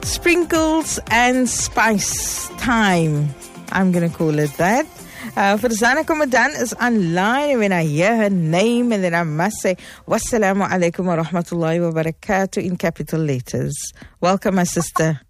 Sprinkles and spice time. I'm going to call it that. Farzana Komadan is online, and when I hear her name, and then I must say, Wassalamu alaikum wa rahmatullahi wa barakatuh in capital letters. Welcome, my sister.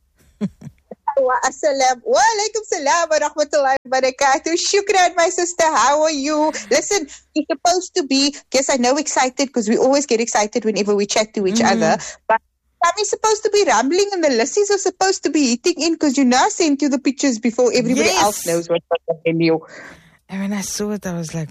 Assalam. Wa alaikum salam wa rahmatullahi wa barakatuh. Shukran, my sister. How are you? Listen, you're supposed to be, guess I know excited because we always get excited whenever we chat to each other, but Tammy's supposed to be rambling and the lissies are supposed to be hitting in because you now sent you the pictures before everybody else knows what's on you. And when I saw it, I was like,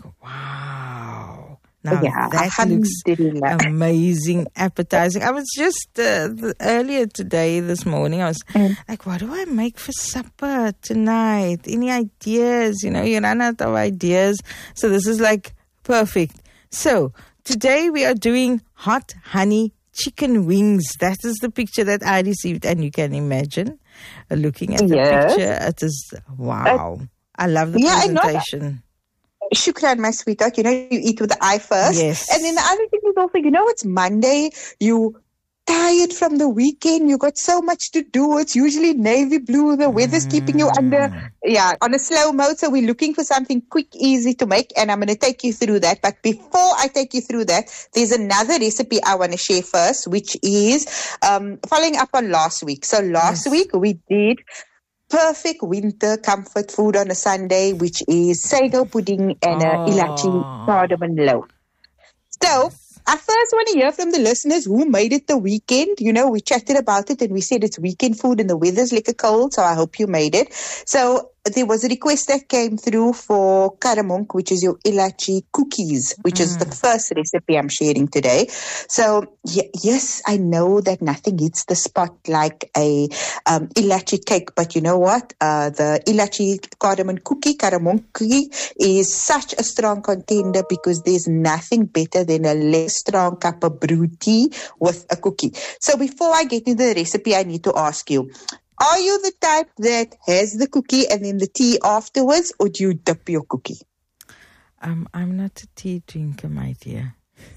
wow. Now that looks amazing, appetizing. I was just earlier today, this morning, I was like, what do I make for supper tonight? Any ideas? You know, you run out of ideas. So this is like perfect. So today we are doing hot honey chicken wings. That is the picture that I received, and you can imagine looking at the picture. It is wow. I love the presentation. Shukran, my sweetheart. You know, you eat with the eye first. Yes. And then the other thing is also, you know, it's Monday. You tired from the weekend. You got so much to do. It's usually navy blue. The weather's keeping you on a slow mode. So we're looking for something quick, easy to make. And I'm going to take you through that. But before I take you through that, there's another recipe I want to share first, which is following up on last week. So last week we did perfect winter comfort food on a Sunday, which is sago pudding and ilachi cardamom loaf. So I first want to hear from the listeners who made it the weekend. You know, we chatted about it and we said it's weekend food and the weather's like a cold, so I hope you made it. So there was a request that came through for karamonk, which is your ilachi cookies, which is the first recipe I'm sharing today. So yes, I know that nothing hits the spot like a ilachi cake, but you know what? The ilachi cardamom karamonk cookie is such a strong contender because there's nothing better than a less strong cup of brewed tea with a cookie. So before I get into the recipe, I need to ask you, are you the type that has the cookie and then the tea afterwards, or do you dip your cookie? I'm not a tea drinker, my dear.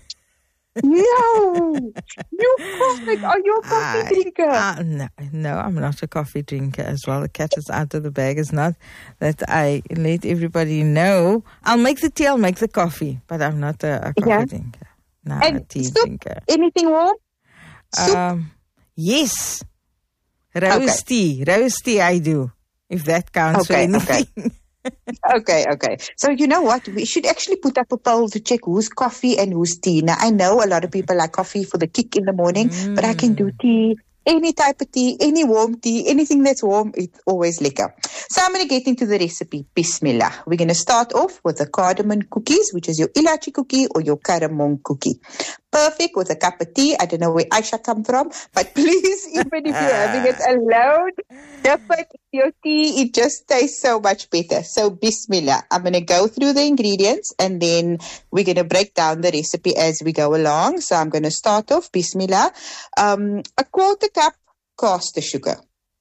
No, you perfect. Are you a coffee drinker? No, I'm not a coffee drinker as well. The cat is out of the bag. It's not that I let everybody know. I'll make the tea, I'll make the coffee, but I'm not a coffee drinker. No, and a tea soup, drinker. Anything warm? Soup? Yes. Roast tea I do, if that counts for anything. Okay. So you know what? We should actually put up a poll to check who's coffee and who's tea. Now, I know a lot of people like coffee for the kick in the morning, but I can do tea, any type of tea, any warm tea, anything that's warm, it's always liquor. So I'm going to get into the recipe. Bismillah. We're going to start off with the cardamom cookies, which is your ilachi cookie or your karamonk cookie. Perfect with a cup of tea. I don't know where Aisha come from, but please, even if you're having it alone, dip it in your tea. It just tastes so much better. So Bismillah. I'm going to go through the ingredients and then we're going to break down the recipe as we go along. So I'm going to start off. Bismillah. A quarter cup caster sugar.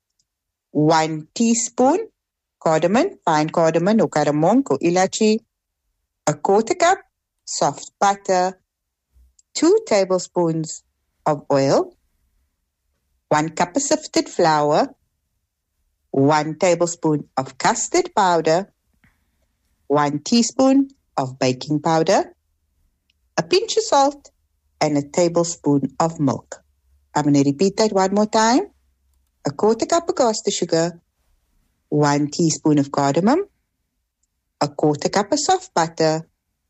1 teaspoon cardamom, fine cardamom or karamonk or ilachi. A quarter cup soft butter. 2 tablespoons of oil, 1 cup of sifted flour, 1 tablespoon of custard powder, 1 teaspoon of baking powder, a pinch of salt, and a tablespoon of milk. I'm going to repeat that one more time. A quarter cup of caster sugar, 1 teaspoon of cardamom, a quarter cup of soft butter,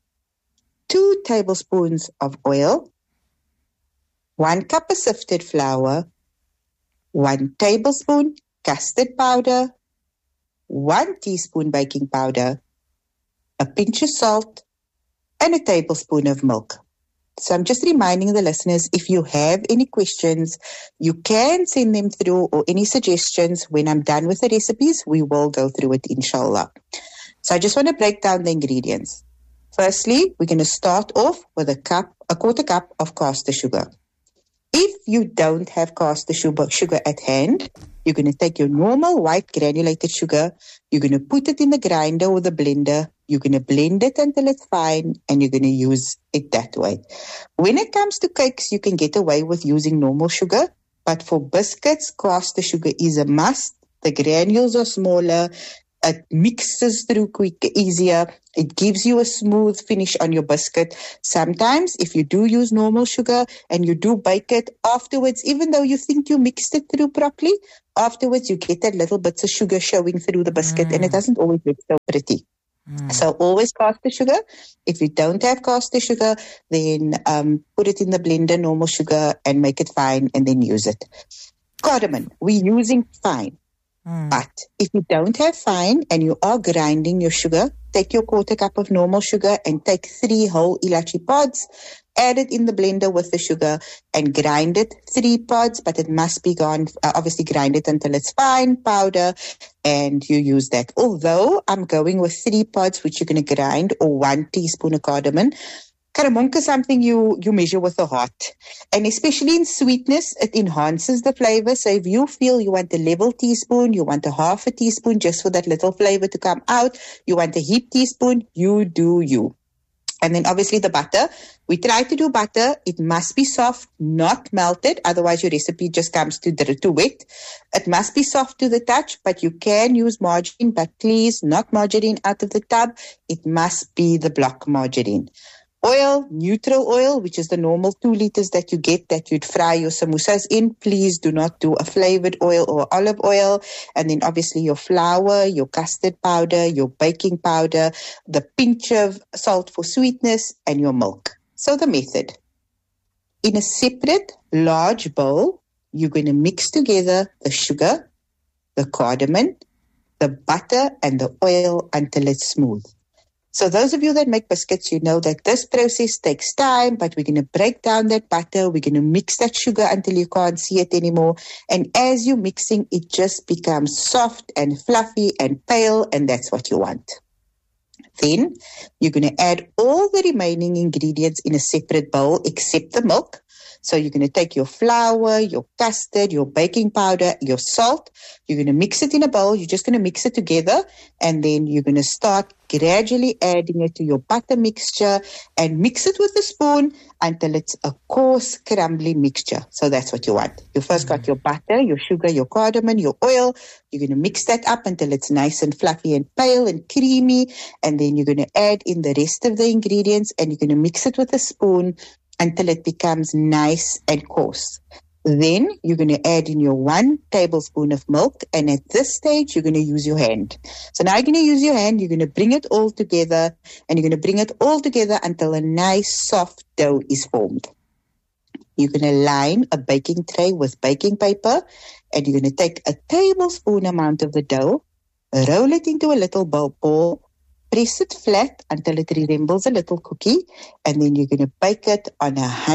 2 tablespoons of oil, 1 cup of sifted flour, 1 tablespoon custard powder, 1 teaspoon baking powder, a pinch of salt, and a tablespoon of milk. So I'm just reminding the listeners, if you have any questions, you can send them through, or any suggestions. When I'm done with the recipes, we will go through it, inshallah. So I just want to break down the ingredients. Firstly, we're going to start off with a quarter cup of caster sugar. If you don't have caster sugar at hand, you're going to take your normal white granulated sugar, you're going to put it in the grinder or the blender, you're going to blend it until it's fine, and you're going to use it that way. When it comes to cakes, you can get away with using normal sugar, But for biscuits, caster sugar is a must. The granules are smaller. It mixes through easier. It gives you a smooth finish on your biscuit. Sometimes, if you do use normal sugar and you do bake it afterwards, even though you think you mixed it through properly, afterwards you get that little bits of sugar showing through the biscuit, and it doesn't always look so pretty. So always caster sugar. If you don't have caster sugar, then put it in the blender, normal sugar, and make it fine, and then use it. Cardamom, we're using fine. But if you don't have fine and you are grinding your sugar, take your 1/4 cup of normal sugar and take 3 whole ilachi pods, add it in the blender with the sugar and grind it, 3 pods, but it must be gone, obviously grind it until it's fine powder, and you use that. Although I'm going with 3 pods, which you're going to grind, or 1 teaspoon of cardamom. Cardamom is something you measure with a heart. And especially in sweetness, it enhances the flavor. So if you feel you want a level teaspoon, you want a 1/2 teaspoon just for that little flavor to come out, you want a heap teaspoon, you do you. And then obviously the butter. We try to do butter. It must be soft, not melted. Otherwise your recipe just comes too wet. It must be soft to the touch, but you can use margarine, but please not margarine out of the tub. It must be the block margarine. Oil, neutral oil, which is the normal 2 liters that you get that you'd fry your samosas in. Please do not do a flavored oil or olive oil. And then obviously your flour, your custard powder, your baking powder, the pinch of salt for sweetness, and your milk. So the method. In a separate large bowl, you're going to mix together the sugar, the cardamom, the butter, and the oil until it's smooth. So those of you that make biscuits, you know that this process takes time, but we're going to break down that butter. We're going to mix that sugar until you can't see it anymore. And as you're mixing, it just becomes soft and fluffy and pale, and that's what you want. Then you're going to add all the remaining ingredients in a separate bowl except the milk. So you're going to take your flour, your custard, your baking powder, your salt. You're going to mix it in a bowl. You're just going to mix it together. And then you're going to start gradually adding it to your butter mixture and mix it with a spoon until it's a coarse, crumbly mixture. So that's what you want. You first got your butter, your sugar, your cardamom, your oil. You're going to mix that up until it's nice and fluffy and pale and creamy. And then you're going to add in the rest of the ingredients and you're going to mix it with a spoon until it becomes nice and coarse. Then you're going to add in your 1 tablespoon of milk, and at this stage, you're going to use your hand. So now you're going to use your hand, you're going to bring it all together, and you're going to bring it all together until a nice soft dough is formed. You're going to line a baking tray with baking paper, and you're going to take a tablespoon amount of the dough, roll it into a little ball, press it flat until it resembles a little cookie, and then you're going to bake it on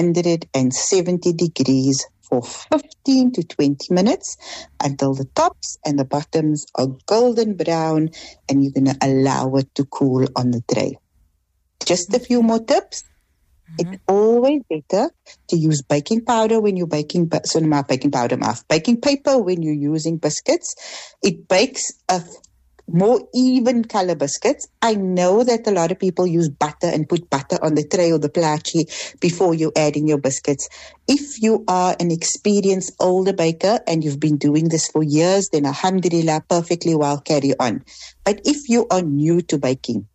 170 degrees for 15 to 20 minutes until the tops and the bottoms are golden brown, and you're going to allow it to cool on the tray. Just a few more tips. It's always better to use baking powder when you're baking, baking paper when you're using biscuits. It bakes a more even color biscuits. I know that a lot of people use butter and put butter on the tray or the plaatjie before you add in your biscuits. If you are an experienced older baker and you've been doing this for years, then alhamdulillah, perfectly well, carry on. But if you are new to baking,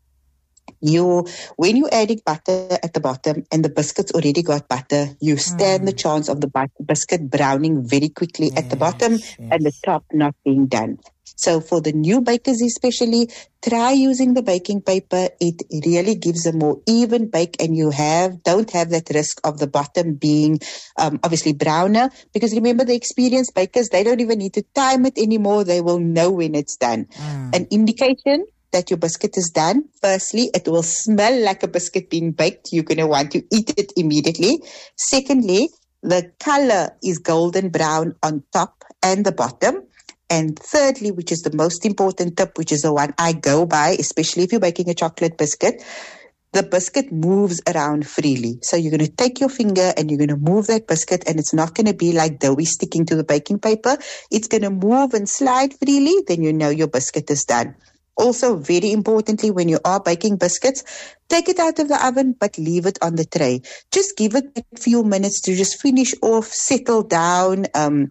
when you're adding butter at the bottom and the biscuits already got butter, you stand the chance of the biscuit browning very quickly at the bottom and the top not being done. So for the new bakers especially, try using the baking paper. It really gives a more even bake, and you don't have that risk of the bottom being obviously browner, because remember, the experienced bakers, they don't even need to time it anymore. They will know when it's done. An indication that your biscuit is done: firstly, it will smell like a biscuit being baked. You're going to want to eat it immediately. Secondly, the color is golden brown on top and the bottom. And thirdly, which is the most important tip, which is the one I go by, especially if you're baking a chocolate biscuit, the biscuit moves around freely. So you're going to take your finger and you're going to move that biscuit, and it's not going to be like doughy sticking to the baking paper. It's going to move and slide freely. Then you know your biscuit is done. Also, very importantly, when you are baking biscuits, take it out of the oven, but leave it on the tray. Just give it a few minutes to just finish off, settle down,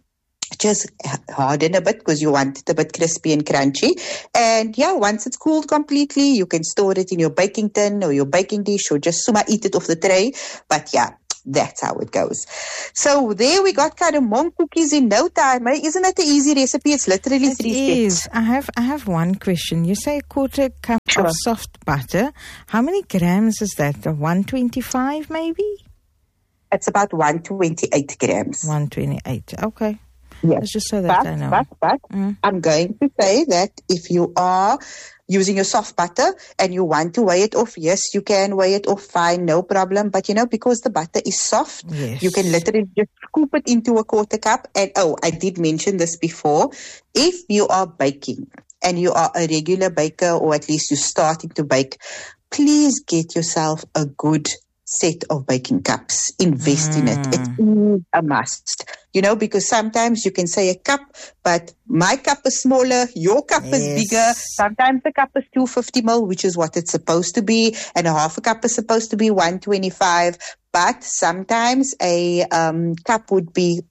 just harden a bit because you want it a bit crispy and crunchy. And yeah, once it's cooled completely, you can store it in your baking tin or your baking dish or just eat it off the tray. But yeah, that's how it goes. So there we got cardamom cookies in no time. Isn't that an easy recipe? It's literally 3 steps. I have one question. You say a quarter cup of soft butter. How many grams is that? 125 maybe? It's about 128 grams. 128. Okay. Yes. Let's just so that I know. But I'm going to say that if you are using your soft butter and you want to weigh it off, yes, you can weigh it off, fine, no problem. But, because the butter is soft, you can literally just scoop it into a quarter cup. And, I did mention this before. If you are baking and you are a regular baker, or at least you're starting to bake, please get yourself a good set of baking cups. Invest in it. It's a must. Because sometimes you can say a cup, but my cup is smaller, your cup is bigger. Sometimes the cup is 250 ml, which is what it's supposed to be, and a half a cup is supposed to be 125. But sometimes a cup would be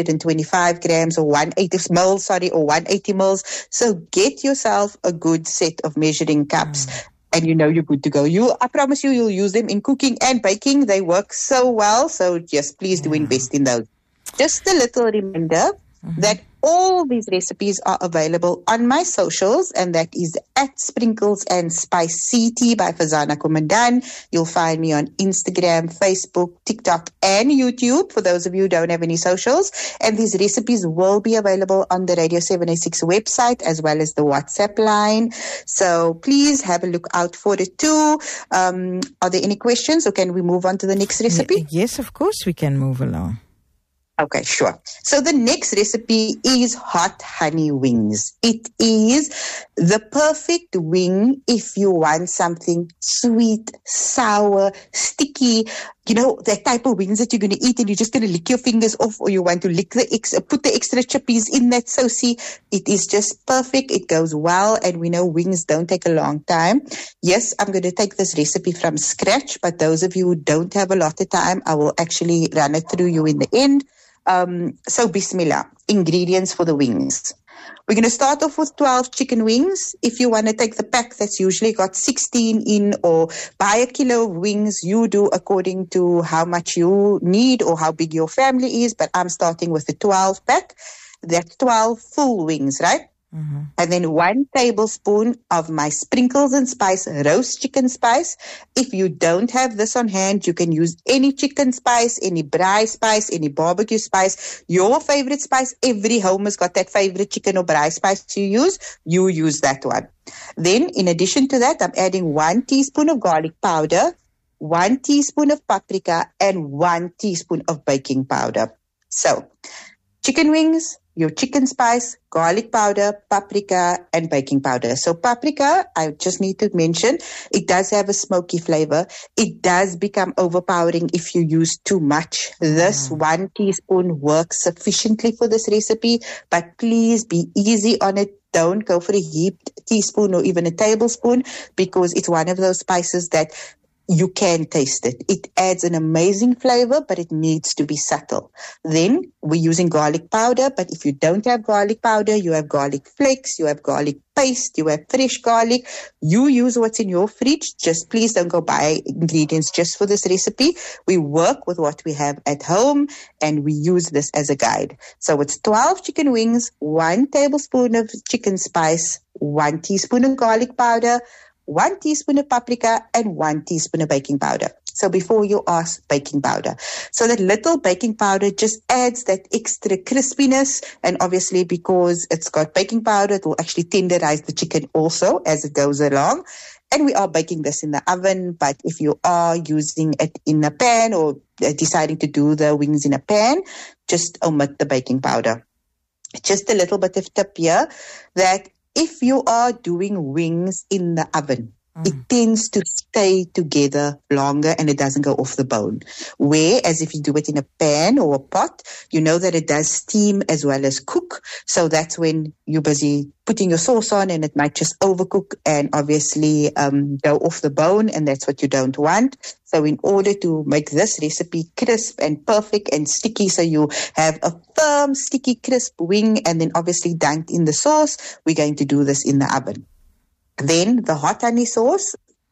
125 grams or 180 ml, or 180 mils. So get yourself a good set of measuring cups. And you're good to go. I promise you'll use them in cooking and baking. They work so well. So just please do invest in those. Just a little reminder that all these recipes are available on my socials, and that is at Sprinkles and Spice CT by Fazana Kumandan. You'll find me on Instagram, Facebook, TikTok, and YouTube for those of you who don't have any socials. And these recipes will be available on the Radio 786 website as well as the WhatsApp line. So please have a look out for it too. Are there any questions, or can we move on to the next recipe? Yes, of course we can move along. Okay, sure. So the next recipe is hot honey wings. It is the perfect wing if you want something sweet, sour, sticky, that type of wings that you're going to eat and you're just going to lick your fingers off, or you want to put the extra chippies in that saucy. It is just perfect. It goes well, and we know wings don't take a long time. Yes, I'm going to take this recipe from scratch, but those of you who don't have a lot of time, I will actually run it through you in the end. So bismillah, ingredients for the wings. We're going to start off with 12 chicken wings. If you want to take the pack that's usually got 16 in, or buy a kilo of wings, you do according to how much you need or how big your family is. But I'm starting with the 12 pack. That's 12 full wings, right? And then 1 tablespoon of my Sprinkles and Spice roast chicken spice. If you don't have this on hand, you can use any chicken spice, any braai spice, any barbecue spice, your favorite spice. Every home has got that favorite chicken or braai spice you use that one. Then in addition to that, I'm adding 1 teaspoon of garlic powder, 1 teaspoon of paprika, and 1 teaspoon of baking powder. So chicken wings, your chicken spice, garlic powder, paprika, and baking powder. So paprika, I just need to mention, it does have a smoky flavor. It does become overpowering if you use too much. This 1 teaspoon works sufficiently for this recipe, but please be easy on it. Don't go for a heaped teaspoon or even a tablespoon, because it's one of those spices that you can taste it. It adds an amazing flavor, but it needs to be subtle. Then we're using garlic powder, but if you don't have garlic powder, you have garlic flakes, you have garlic paste, you have fresh garlic. You use what's in your fridge. Just please don't go buy ingredients just for this recipe. We work with what we have at home, and we use this as a guide. So it's 12 chicken wings, 1 tablespoon of chicken spice, 1 teaspoon of garlic powder, 1 teaspoon of paprika, and 1 teaspoon of baking powder. So before you ask, baking powder. So that little baking powder just adds that extra crispiness. And obviously because it's got baking powder, it will actually tenderize the chicken also as it goes along. And we are baking this in the oven. But if you are using it in a pan or deciding to do the wings in a pan, just omit the baking powder. Just a little bit of tip here that if you are doing wings in the oven, it tends to stay together longer and it doesn't go off the bone. Whereas if you do it in a pan or a pot, you know that it does steam as well as cook. So that's when you're busy putting your sauce on and it might just overcook and obviously go off the bone, and that's what you don't want. So in order to make this recipe crisp and perfect and sticky, so you have a firm, sticky, crisp wing and then obviously dunked in the sauce, we're going to do this in the oven. Then the hot honey sauce,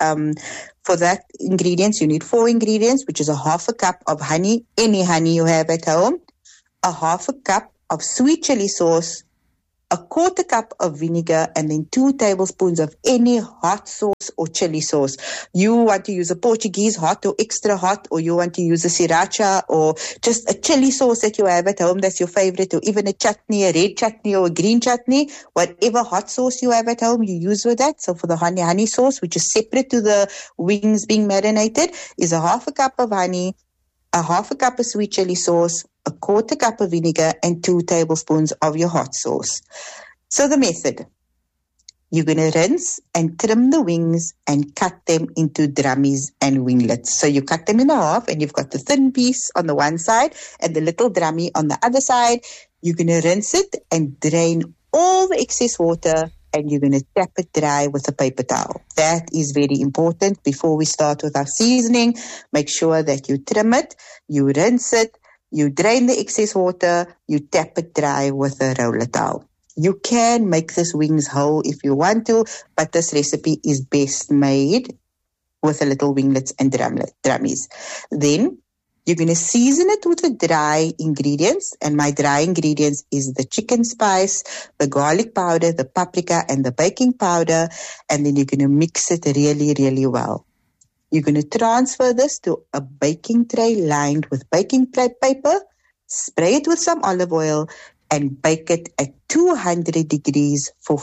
for that ingredients, you need 4 ingredients, which is a half a cup of honey, any honey you have at home, a half a cup of sweet chili sauce, a quarter cup of vinegar, and then 2 tablespoons of any hot sauce or chili sauce. You want to use a Portuguese hot or extra hot, or you want to use a sriracha or just a chili sauce that you have at home that's your favorite, or even a chutney, a red chutney or a green chutney, whatever hot sauce you have at home, you use with that. So for the honey sauce, which is separate to the wings being marinated, is a half a cup of honey, a half a cup of sweet chili sauce, a quarter cup of vinegar, and 2 tablespoons of your hot sauce. So the method, you're going to rinse and trim the wings and cut them into drummies and winglets. So you cut them in half and you've got the thin piece on the one side and the little drummy on the other side. You're going to rinse it and drain all the excess water, and you're going to tap it dry with a paper towel. That is very important. Before we start with our seasoning, make sure that you trim it, you rinse it, you drain the excess water, you tap it dry with a roller towel. You can make this wings whole if you want to, but this recipe is best made with a little winglets and drummies. Then you're going to season it with the dry ingredients, and my dry ingredients is the chicken spice, the garlic powder, the paprika, and the baking powder, and then you're going to mix it really, really well. You're going to transfer this to a baking tray lined with baking paper, spray it with some olive oil, and bake it at 200 degrees for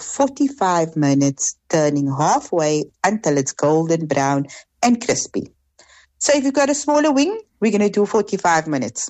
45 minutes, turning halfway until it's golden brown and crispy. So if you've got a smaller wing, we're going to do 45 minutes.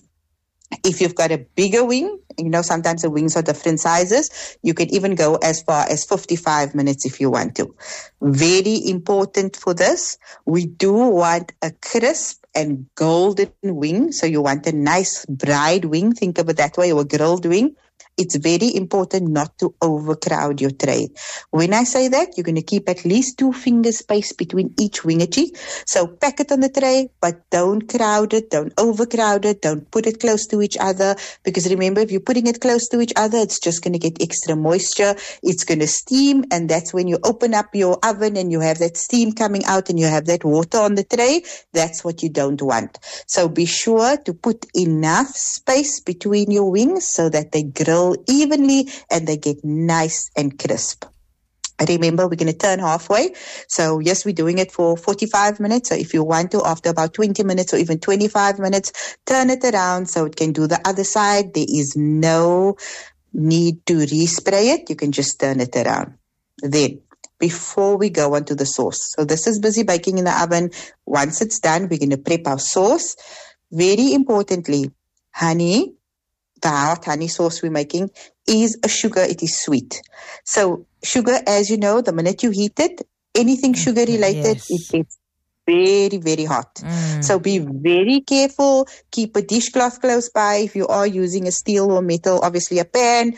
If you've got a bigger wing, you know, sometimes the wings are different sizes, you can even go as far as 55 minutes if you want to. Very important for this, we do want a crisp and golden wing. So you want a nice bride wing, think of it that way, or a grilled wing. It's very important not to overcrowd your tray. When I say that, you're going to keep at least 2 fingers space between each wingertjie. So pack it on the tray, but don't crowd it, don't overcrowd it, don't put it close to each other. Because remember, if you're putting it close to each other, it's just going to get extra moisture. It's going to steam, and that's when you open up your oven and you have that steam coming out and you have that water on the tray. That's what you don't want. So be sure to put enough space between your wings so that they grill evenly and they get nice and crisp. Remember, we're going to turn halfway. So yes, we're doing it for 45 minutes. So if you want to, after about 20 minutes or even 25 minutes, turn it around so it can do the other side. There is no need to respray it. You can just turn it around. Then, before we go on to the sauce. So this is busy baking in the oven. Once it's done, we're going to prep our sauce. Very importantly, honey, the hot honey sauce we're making is a sugar. It is sweet. So sugar, as you know, the minute you heat it, anything sugar related, yes, it gets very, very hot. So be very careful. Keep a dishcloth close by. If you are using a steel or metal, obviously a pan.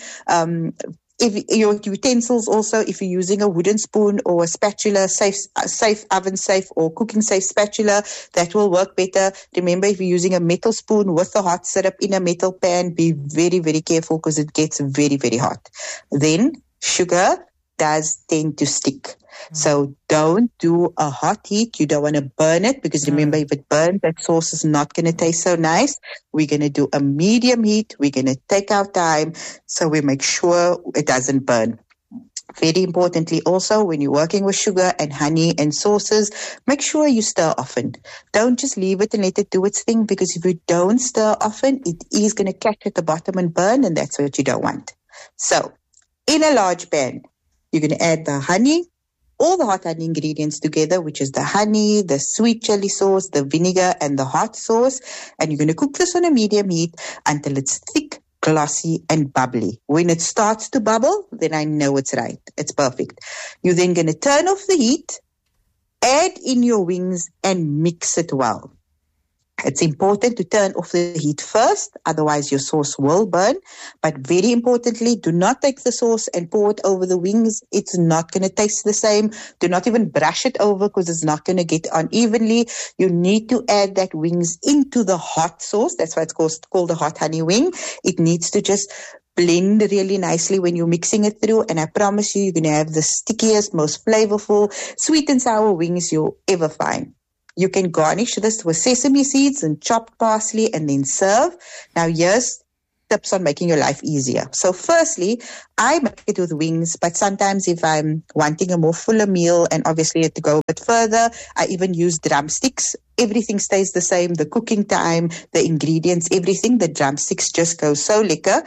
If your utensils also, if you're using a wooden spoon or a spatula, safe oven safe or cooking safe spatula, that will work better. Remember, if you're using a metal spoon with the hot syrup in a metal pan, be very, very careful because it gets very, very hot. Then sugar does tend to stick. So don't do a hot heat. You don't want to burn it because remember, if it burns, that sauce is not going to taste so nice. We're going to do a medium heat. We're going to take our time so we make sure it doesn't burn. Very importantly also, when you're working with sugar and honey and sauces, make sure you stir often. Don't just leave it and let it do its thing, because if you don't stir often, it is going to catch at the bottom and burn, and that's what you don't want. So in a large pan, you're going to add the honey, all the hot honey ingredients together, which is the honey, the sweet chili sauce, the vinegar, and the hot sauce. And you're going to cook this on a medium heat until it's thick, glossy, and bubbly. When it starts to bubble, then I know it's right. It's perfect. You're then going to turn off the heat, Add in your wings and mix it well. It's important to turn off the heat first, otherwise your sauce will burn. But very importantly, do not take the sauce and pour it over the wings. It's not going to taste the same. Do not even brush it over because it's not going to get on evenly. You need to add that wings into the hot sauce. That's why it's called the hot honey wing. It needs to just blend really nicely when you're mixing it through. And I promise you're going to have the stickiest, most flavorful, sweet and sour wings you'll ever find. You can garnish this with sesame seeds and chopped parsley and then serve. Now, here's tips on making your life easier. So firstly, I make it with wings, but sometimes if I'm wanting a more fuller meal and obviously to go a bit further, I even use drumsticks. Everything stays the same, the cooking time, the ingredients, everything. The drumsticks just go so lekker.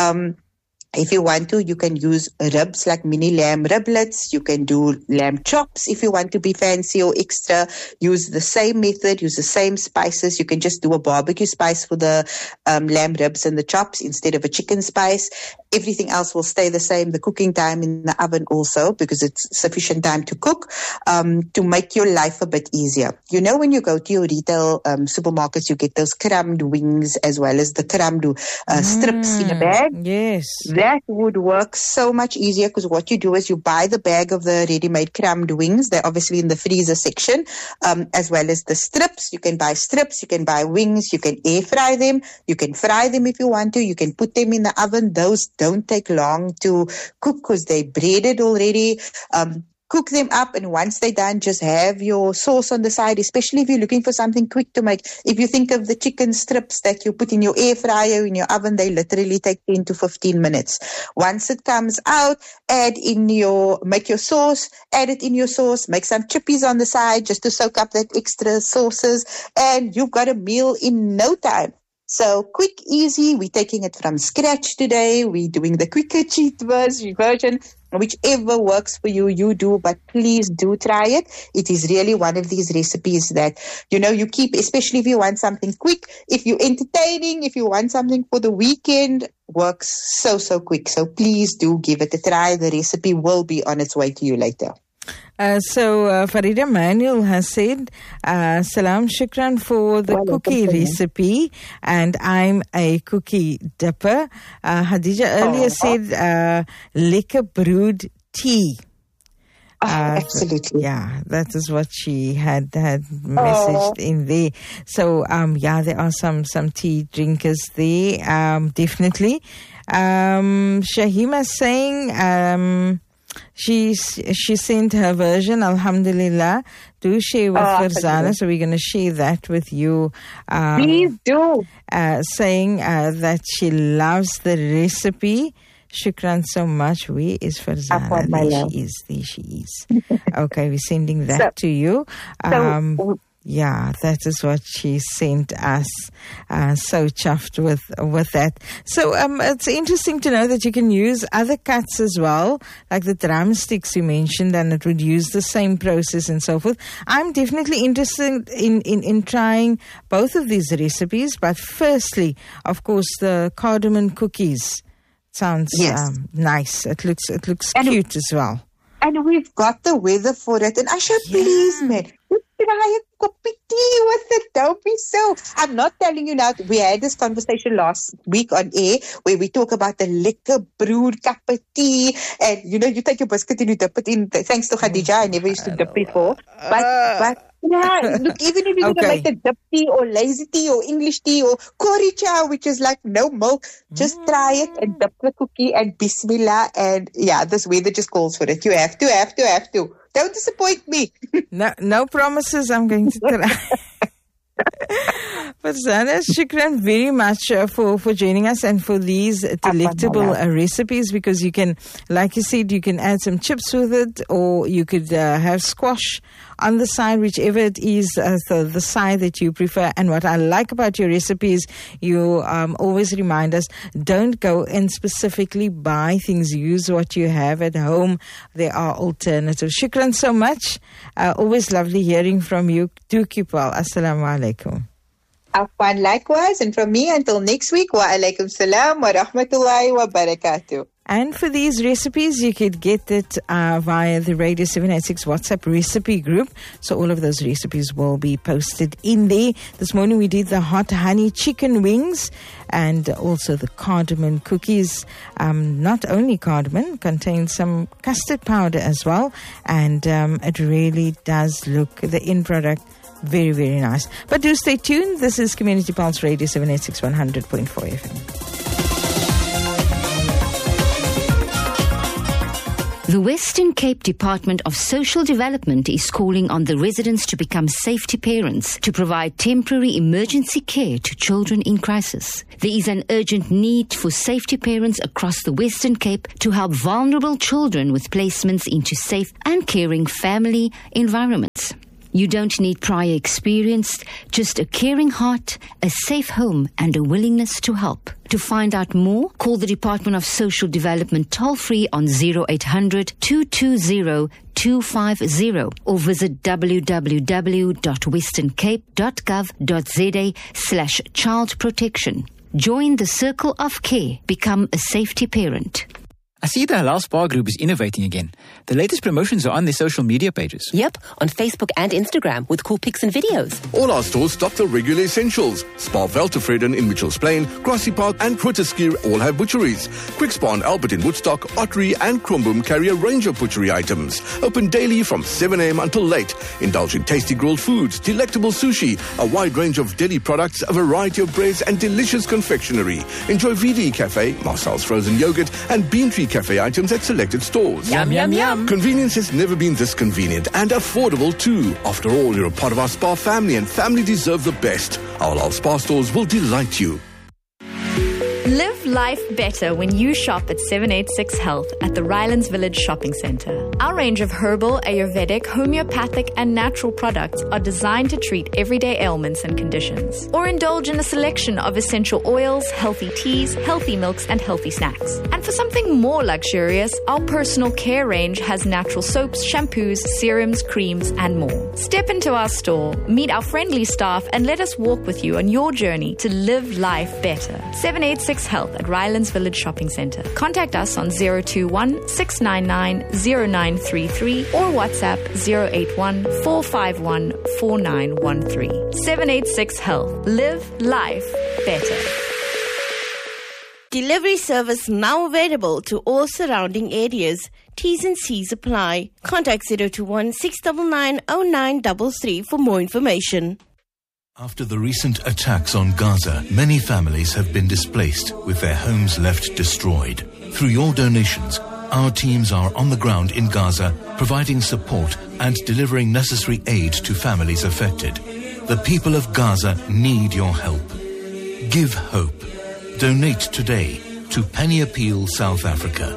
If you want to, you can use ribs like mini lamb riblets. You can do lamb chops if you want to be fancy or extra. Use the same method, use the same spices. You can just do a barbecue spice for the lamb ribs and the chops instead of a chicken spice. Everything else will stay the same. The cooking time in the oven also, because it's sufficient time to cook, to make your life a bit easier. You know, when you go to your retail supermarkets, you get those crumbed wings as well as the crumbed strips in a bag. Yes. That would work so much easier because what you do is you buy the bag of the ready-made crumbed wings. They're obviously in the freezer section, as well as the strips. You can buy strips, you can buy wings, you can air fry them, you can fry them if you want to, you can put them in the oven. Those don't take long to cook because they're breaded already. Cook them up, and once they're done, just have your sauce on the side, especially if you're looking for something quick to make. If you think of the chicken strips that you put in your air fryer, in your oven, they literally take 10 to 15 minutes. Once it comes out, make your sauce, add it in your sauce, make some chippies on the side just to soak up that extra sauces, and you've got a meal in no time. So quick, easy. We're taking it from scratch today. We're doing the quicker cheat version. Whichever works for you, you do, but please do try it. It is really one of these recipes that, you keep, especially if you want something quick, if you're entertaining, if you want something for the weekend, works so quick. So please do give it a try. The recipe will be on its way to you later. Farida Manuel has said, Salam, shukran for the cookie recipe, and I'm a cookie dipper. Hadija earlier said, lekker brewed tea. Absolutely. Yeah, that is what she had messaged in there. So, there are some tea drinkers there, definitely. Shahima saying, She sent her version, alhamdulillah, to share with Farzana. So we're going to share that with you. Please do. Saying that she loves the recipe. Shukran so much. Where is Farzana? There she is. Okay, we're sending that to you. Yeah, that is what she sent us. So chuffed with that. So it's interesting to know that you can use other cuts as well, like the drumsticks you mentioned, and it would use the same process and so forth. I'm definitely interested in trying both of these recipes, but firstly, of course, the cardamom cookies sounds nice. It looks cute as well. And we've got the weather for it. And Asha, please, man, try a cup of tea with it. Don't be so. I'm not telling you now. We had this conversation last week on air where we talk about the lekker brewed cup of tea. And, you take your biscuit and you dip it in. Thanks to Khadija, I never used to dip before. But yeah, look, even if you're going to make a dip tea or lazy tea or English tea or curry chow, which is like no milk, just try it and dip the cookie and bismillah. And yeah, this weather just calls for it. You have to. Don't disappoint me. No promises. I'm going to try. Farzana, shukran very much for joining us and for these delectable recipes, because you can, like you said, you can add some chips with it, or you could have squash on the side, whichever it is, the side that you prefer. And what I like about your recipes, you always remind us, don't go and specifically buy things. Use what you have at home. There are alternatives. Shukran so much. Always lovely hearing from you. Do keep well. Assalamu alaikum. Afwan, likewise. And from me until next week, wa alaikum salam wa rahmatullahi wa barakatuh. And for these recipes, you could get it via the Radio 786 WhatsApp recipe group. So all of those recipes will be posted in there. This morning we did the hot honey chicken wings and also the cardamom cookies. Not only cardamom, contains some custard powder as well. And it really does look, the end product, very, very nice. But do stay tuned. This is Community Pulse Radio 786 100.4 FM. The Western Cape Department of Social Development is calling on the residents to become safety parents to provide temporary emergency care to children in crisis. There is an urgent need for safety parents across the Western Cape to help vulnerable children with placements into safe and caring family environments. You don't need prior experience, just a caring heart, a safe home, and a willingness to help. To find out more, call the Department of Social Development toll-free on 0800 220 250 or visit www.westerncape.gov.za/child protection. Join the Circle of Care. Become a safety parent. I see the Halal Spa Group is innovating again. The latest promotions are on their social media pages. Yep, on Facebook and Instagram with cool pics and videos. All our stores stock the regular essentials. Spa Veltevreden in Mitchells Plain, Grassy Park and Grooteskier all have butcheries. Quick Spa and Albert in Woodstock, Ottery and Krumbum carry a range of butchery items. Open daily from 7 a.m. until late. Indulge in tasty grilled foods, delectable sushi, a wide range of deli products, a variety of breads and delicious confectionery. Enjoy VD Cafe, Marcel's frozen yogurt and Bean Tree Cafe items at selected stores. Yum, yum, yum. Convenience has never been this convenient and affordable too. After all, you're a part of our Spa family and family deserve the best. Our Halal Spa stores will delight you. Live life better when you shop at 786 Health at the Rylands Village Shopping Centre. Our range of herbal, Ayurvedic, homeopathic and natural products are designed to treat everyday ailments and conditions. Or indulge in a selection of essential oils, healthy teas, healthy milks and healthy snacks. And for something more luxurious, our personal care range has natural soaps, shampoos, serums, creams and more. Step into our store, meet our friendly staff and let us walk with you on your journey to live life better. 786 Health at Rylands Village Shopping Centre. Contact us on 021 699 0933 or WhatsApp 081 451 4913. 786 Health. Live life better. Delivery service now available to all surrounding areas. T's and C's apply. Contact 021 699 0933 for more information. After the recent attacks on Gaza, many families have been displaced with their homes left destroyed. Through your donations, our teams are on the ground in Gaza, providing support and delivering necessary aid to families affected. The people of Gaza need your help. Give hope. Donate today to Penny Appeal South Africa.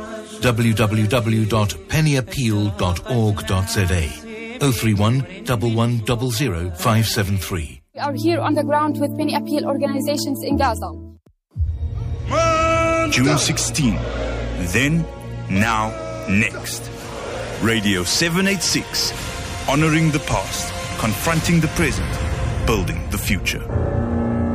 www.pennyappeal.org.za 031 1100 573. We are here on the ground with Penny Appeal organizations in Gaza. June 16. Then, now, next. Radio 786. Honoring the past, confronting the present, building the future.